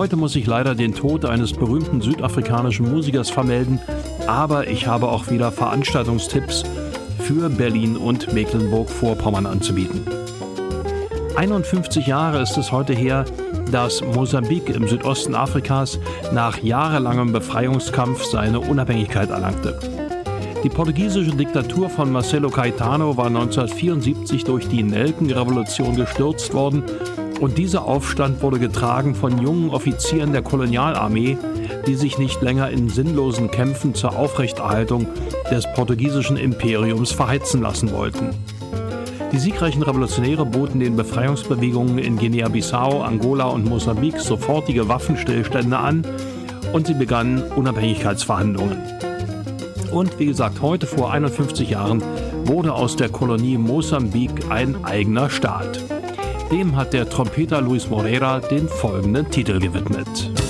Heute muss ich leider den Tod eines berühmten südafrikanischen Musikers vermelden, aber ich habe auch wieder Veranstaltungstipps für Berlin und Mecklenburg-Vorpommern anzubieten. 51 Jahre ist es heute her, dass Mosambik im Südosten Afrikas nach jahrelangem Befreiungskampf seine Unabhängigkeit erlangte. Die portugiesische Diktatur von Marcelo Caetano war 1974 durch die Nelkenrevolution gestürzt worden und dieser Aufstand wurde getragen von jungen Offizieren der Kolonialarmee, die sich nicht länger in sinnlosen Kämpfen zur Aufrechterhaltung des portugiesischen Imperiums verheizen lassen wollten. Die siegreichen Revolutionäre boten den Befreiungsbewegungen in Guinea-Bissau, Angola und Mosambik sofortige Waffenstillstände an und sie begannen Unabhängigkeitsverhandlungen. Und wie gesagt, heute vor 51 Jahren wurde aus der Kolonie Mosambik ein eigener Staat. Dem hat der Trompeter Luis Moreira den folgenden Titel gewidmet.